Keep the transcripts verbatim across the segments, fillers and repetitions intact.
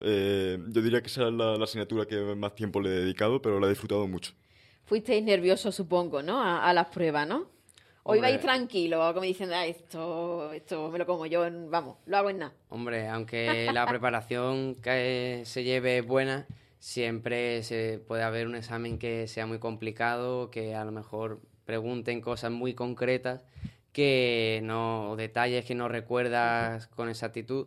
Eh, yo diría que esa es la, la asignatura que más tiempo le he dedicado, pero la he disfrutado mucho. Fuisteis nerviosos, supongo, ¿no? A, a las pruebas, ¿no? O ibais Hombre, tranquilos, como diciendo, ah, esto, esto me lo como yo, en- vamos, lo hago en nada. hombre, aunque la preparación que se lleve es buena, siempre se puede haber un examen que sea muy complicado, que a lo mejor pregunten cosas muy concretas que no, o detalles que no recuerdas con exactitud.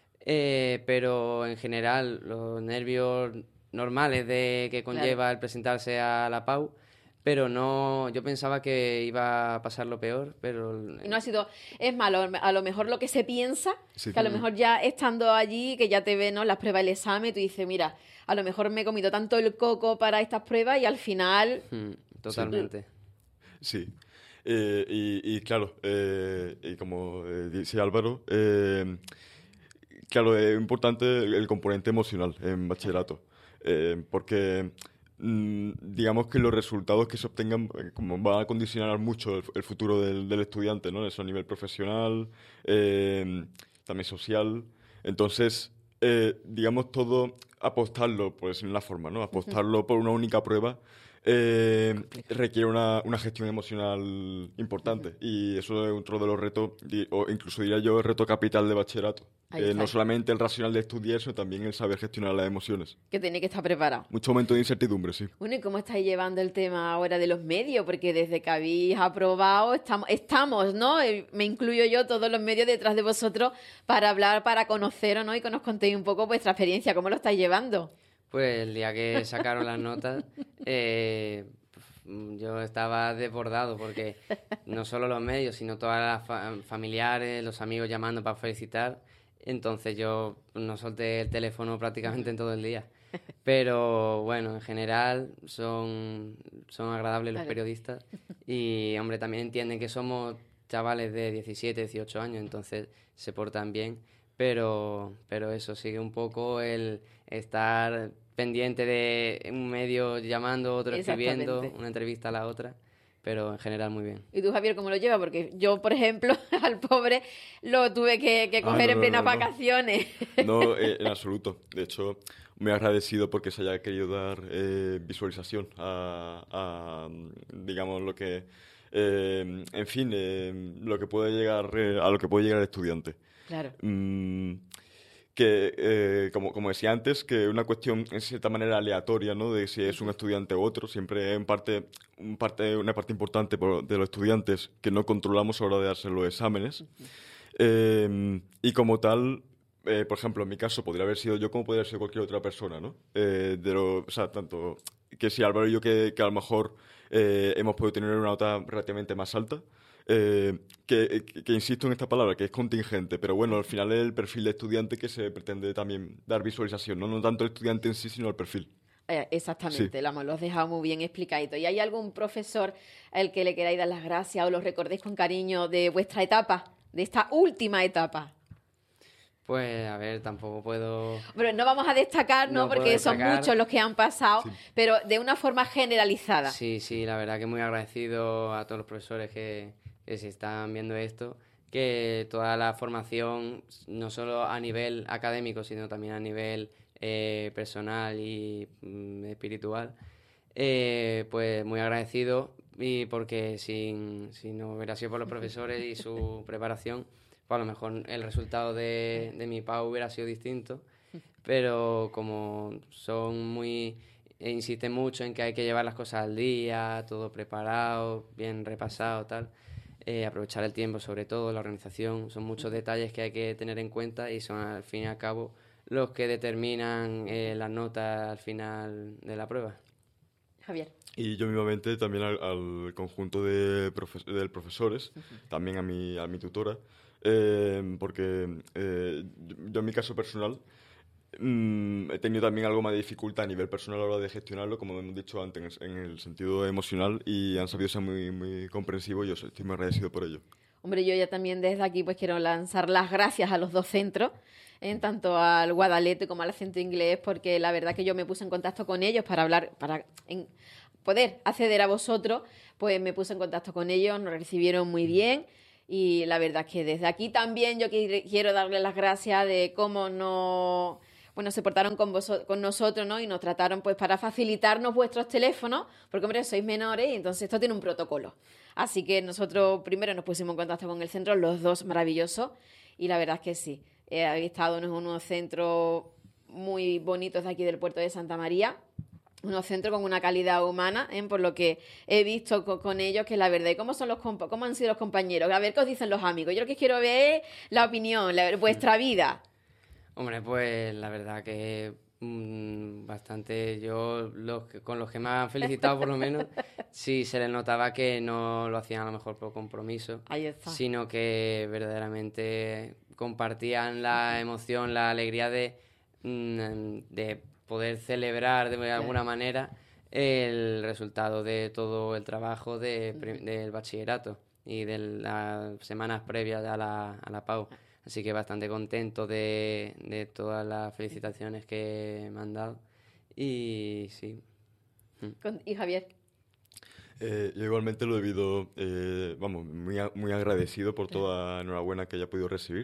Eh, pero en general, los nervios normales de que Claro. conlleva el presentarse a la PAU, pero no, yo pensaba que iba a pasar lo peor, pero Y no ha sido, es malo, a lo mejor lo que se piensa, Sí. que a lo mejor ya estando allí, que ya te ven, ¿no? Las pruebas, el examen, tú dices, mira, a lo mejor me he comido tanto el coco para estas pruebas y al final, mm, totalmente. Sí. Eh, y, y claro, eh, y como eh, dice Álvaro, eh, claro, es importante el, el componente emocional en bachillerato, eh, porque mm, digamos que los resultados que se obtengan eh, como van a condicionar mucho el, el futuro del, del estudiante, ¿no? Eso a nivel profesional, eh, también social. Entonces, eh, digamos todo apostarlo, por decirlo de una forma, ¿no? Apostarlo por una única prueba eh, requiere una, una gestión emocional importante y eso es otro de los retos, di- o incluso diría yo el reto capital de bachillerato. ahí Eh, está, no solamente el racional de estudiar, sino también el saber gestionar las emociones. que tiene que estar preparado. Mucho momento de incertidumbre, sí. Bueno, ¿y cómo estáis llevando el tema ahora de los medios? Porque desde que habéis aprobado, estamos, estamos, ¿no? Eh, Me incluyo yo, todos los medios detrás de vosotros para hablar, para conoceros, ¿no? Y que nos contéis un poco vuestra experiencia, cómo lo estáis llevando. Pues el día que sacaron las notas, eh, pf, yo estaba desbordado porque no solo los medios, sino todas las fa- familiares, los amigos llamando para felicitar. Entonces yo no solté el teléfono prácticamente en todo el día. Pero bueno, en general son, son agradables los Claro. periodistas y, hombre, también entienden que somos chavales de diecisiete, dieciocho años, entonces se portan bien. Pero, pero eso sigue un poco el estar pendiente de un medio llamando, otro escribiendo, Exactamente. una entrevista a la otra, pero en general muy bien. ¿Y tú, Javier, cómo lo llevas? Porque yo, por ejemplo, al pobre lo tuve que, que Ah, coger no, en no, plenas no, no. vacaciones. No, eh, en absoluto. De hecho, muy agradecido porque se haya querido dar eh, visualización a, a, mm, digamos, lo que, eh, en fin, eh, lo que puede llegar, eh, a lo que puede llegar el estudiante. Claro. Mm, que, eh, como, como decía antes, que es una cuestión en cierta manera aleatoria, ¿no? De si es un estudiante u otro. Siempre en parte, un parte, una parte importante por- de los estudiantes que no controlamos a la hora de hacer los exámenes. Eh, y como tal, eh, por ejemplo, en mi caso podría haber sido yo como podría haber sido cualquier otra persona, ¿no? Eh, de lo, o sea, tanto que si Álvaro y yo que, que a lo mejor eh, hemos podido tener una nota relativamente más alta, eh, que, que- que insisto en esta palabra, que es contingente, pero bueno, al final es el perfil de estudiante que se pretende también dar visualización, ¿no? No tanto el estudiante en sí, sino el perfil. Eh, Sí. exactamente, lo, hemos- lo has dejado muy bien explicadito. ¿Y hay algún profesor al que le queráis dar las gracias o lo recordéis con cariño de vuestra etapa, de esta última etapa? Pues a ver, tampoco puedo... Bueno, no vamos a destacar, ¿no? No puedo Porque son destacar. muchos los que han pasado, Sí. pero de una forma generalizada. Sí, sí, la verdad que muy agradecido a todos los profesores que, que se están viendo esto, que toda la formación, no solo a nivel académico, sino también a nivel eh, personal y mm, espiritual, eh, pues muy agradecido y porque sin, si no hubiera sido por los profesores y su preparación, pues a lo mejor el resultado de, de mi PAU hubiera sido distinto, pero como son muy e insisten mucho en que hay que llevar las cosas al día, todo preparado, bien repasado, tal. Eh, aprovechar el tiempo, sobre todo, la organización. Son muchos detalles que hay que tener en cuenta y son, al fin y al cabo, los que determinan eh, las notas al final de la prueba. Javier. Y yo mismamente también al, al conjunto de, profe- de profesores, también a mi, a mi tutora, eh, porque eh, yo en mi caso personal mm, he tenido también algo más de dificultad a nivel personal a la hora de gestionarlo, como hemos dicho antes, en, en el sentido emocional, y han sabido ser muy, muy comprensivos y yo estoy muy agradecido por ello. Hombre, yo ya también desde aquí pues quiero lanzar las gracias a los dos centros, en tanto al Guadalete como al Centro Inglés, porque la verdad que yo me puse en contacto con ellos para hablar, para en- poder acceder a vosotros, pues me puse en contacto con ellos, nos recibieron muy bien y la verdad que desde aquí también yo qui- quiero darles las gracias de cómo no bueno, se portaron con, vos, con nosotros, ¿no? Y nos trataron pues para facilitarnos vuestros teléfonos, porque, hombre, sois menores y entonces esto tiene un protocolo. Así que nosotros primero nos pusimos en contacto con el centro, los dos maravillosos, y la verdad es que sí. Eh, habéis estado en unos centros muy bonitos de aquí del puerto de Santa María, unos centros con una calidad humana, ¿eh? Por lo que he visto con, con ellos, que la verdad, ¿y cómo son los compa- cómo han sido los compañeros? A ver qué os dicen los amigos. Yo lo que quiero ver es la opinión, la, vuestra vida. Hombre, pues la verdad que mmm, bastante, yo los que, con los que me han felicitado por lo menos, sí se les notaba que no lo hacían a lo mejor por compromiso, Ahí está. sino que verdaderamente compartían la emoción, la alegría de, mmm, de poder celebrar de Claro. alguna manera el resultado de todo el trabajo de, prim- del bachillerato y de las semanas previas a la, a la P A U. Así que bastante contento de, de todas las felicitaciones que me han dado. Y sí. Con- y Javier. Eh, yo igualmente lo he vivido, eh, vamos, muy, a- muy agradecido por toda la enhorabuena que haya podido recibir.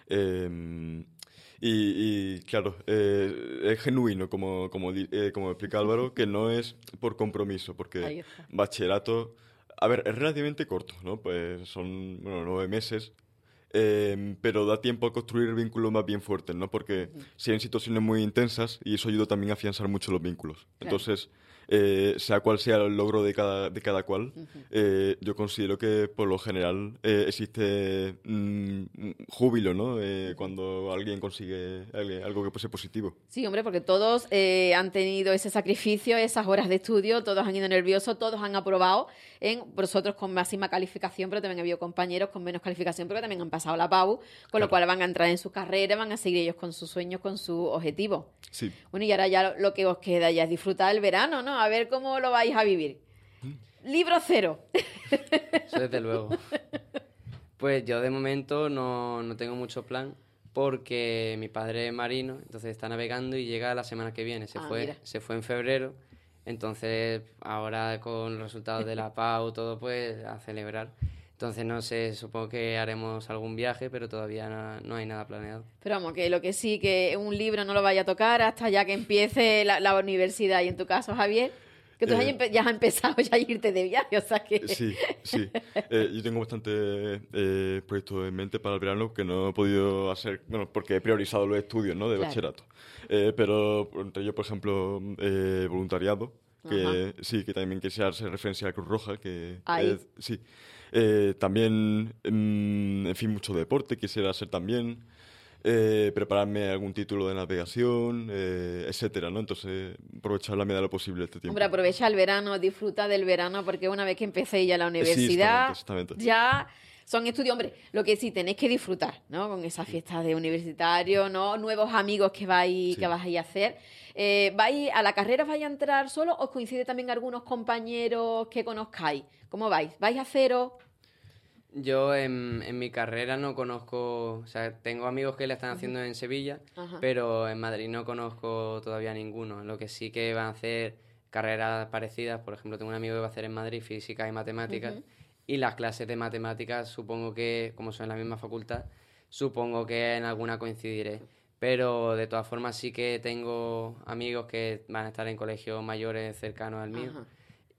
Eh, y, y, claro, eh, es genuino, como, como, di- eh, como explica Álvaro, que no es por compromiso, Ahí porque está. bachillerato, a ver, es relativamente corto, ¿no? Pues son, bueno, nueve meses. Eh, pero da tiempo a construir vínculos más bien fuertes, ¿no? Porque si hay situaciones muy intensas y eso ayuda también a afianzar mucho los vínculos. Claro. Entonces, eh, sea cual sea el logro de cada, de cada cual, eh, yo considero que por lo general eh, existe mm, júbilo, ¿no? Eh, cuando alguien consigue alguien- algo que puede ser positivo. Sí, hombre, porque todos eh, han tenido ese sacrificio, esas horas de estudio, todos han ido nerviosos, todos han aprobado, en vosotros con máxima calificación, pero también ha habido compañeros con menos calificación, porque también han pasado la P A U, con Claro. lo cual van a entrar en su carrera, van a seguir ellos con sus sueños, con sus objetivos. Sí. Bueno, y ahora ya lo, lo que os queda ya es disfrutar el verano, ¿no? A ver cómo lo vais a vivir. Libro cero. Eso desde luego. Pues yo de momento no, no tengo mucho plan porque mi padre es marino, entonces está navegando y llega la semana que viene. Se, Ah, fue, mira. se fue en febrero, entonces ahora con los resultados de la P A U, todo pues a celebrar. Entonces no sé, supongo que haremos algún viaje, pero todavía no, no hay nada planeado. Pero vamos, que lo que sí, que un libro no lo vaya a tocar hasta ya que empiece la, la universidad. Y en tu caso, Javier, que tú Eh, ya empe- ya has empezado ya a irte de viaje, o sea que... Sí, sí. Eh, yo tengo bastantes eh, proyectos en mente para el verano que no he podido hacer, bueno, porque he priorizado los estudios, ¿no? De Claro. bachillerato. Eh, pero entre ellos, por ejemplo, eh, voluntariado, que Ajá. sí, que también quisiera hacer referencia a la Cruz Roja, que Ahí. eh, sí. Eh, también, mm, en fin, mucho deporte quisiera hacer también. Eh, prepararme algún título de navegación, eh, etcétera, ¿no? Entonces, aprovechar la medida de lo posible este tiempo. Hombre, aprovecha el verano, disfruta del verano, porque una vez que empecéis ya la universidad, exactamente, exactamente. ya son estudios. Hombre, lo que sí tenéis que disfrutar, ¿no? Con esas fiestas de universitario, ¿no? Nuevos amigos que vais, Sí. que vais a hacer. Eh, ¿vais a la carrera vais a entrar solo o os coincide también algunos compañeros que conozcáis? ¿Cómo vais? ¿Vais a cero? Yo en, en mi carrera no conozco, o sea, tengo amigos que la están haciendo en Sevilla, Ajá. pero en Madrid no conozco todavía ninguno. Lo que sí que van a hacer carreras parecidas, por ejemplo, tengo un amigo que va a hacer en Madrid física y matemáticas, Ujú. y las clases de matemáticas supongo que, como son en la misma facultad, supongo que en alguna coincidiré. Pero de todas formas sí que tengo amigos que van a estar en colegios mayores cercanos al mío. Ajá.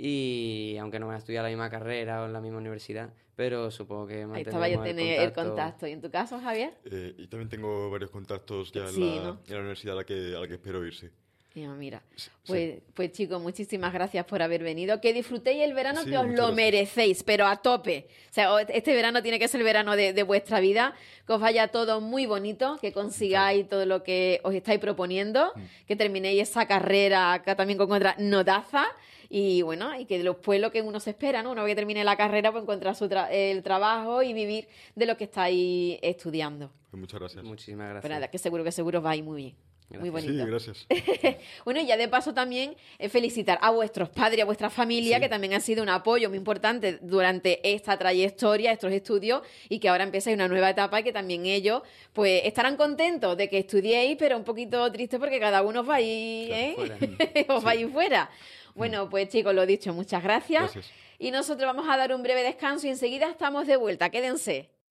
Y aunque no van a estudiar la misma carrera o en la misma universidad, pero supongo que Ahí está, vaya a mantendremos tener el contacto. ¿Y en tu caso, Javier? Eh, y también tengo varios contactos ya en, Sí, la, ¿no? en la universidad a la que, a la que espero ir, sí. Ya, mira, Sí, pues, pues chicos, muchísimas gracias por haber venido. Que disfrutéis el verano, Sí, que os muchas lo gracias. merecéis, pero a tope. O sea, o- este verano tiene que ser el verano de, de vuestra vida, que os vaya todo muy bonito, que consigáis todo lo que os estáis proponiendo, Mm. que terminéis esa carrera acá también con otra notaza. Y bueno, y que después lo que uno se espera, ¿no? Una vez que termine la carrera, pues encontrar su tra- el trabajo y vivir de lo que estáis estudiando. Pues muchas gracias. Muchísimas gracias. Pues nada, que seguro que seguro os va a ir muy bien. Muy Gracias. bonito. Sí, gracias. Bueno, y ya de paso también eh, felicitar a vuestros padres, a vuestra familia, Sí. que también han sido un apoyo muy importante durante esta trayectoria, estos estudios, y que ahora empieza una nueva etapa y que también ellos pues estarán contentos de que estudiéis, pero un poquito tristes porque cada uno os va a ir, Claro, ¿eh? fuera. os va a ir fuera. Bueno, pues chicos, lo dicho, muchas gracias. Gracias. Y nosotros vamos a dar un breve descanso y enseguida estamos de vuelta. Quédense.